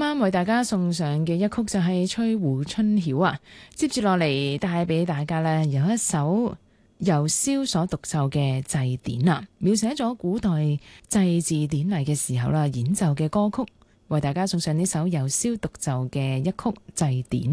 啱為大家送上嘅一曲就係《翠湖春曉》啊，接住落嚟帶俾大家呢，有一首由蕭所獨奏嘅祭典啊，描寫咗古代祭祀典禮嘅時候啦演奏嘅歌曲，為大家送上呢首由蕭獨奏嘅一曲祭典。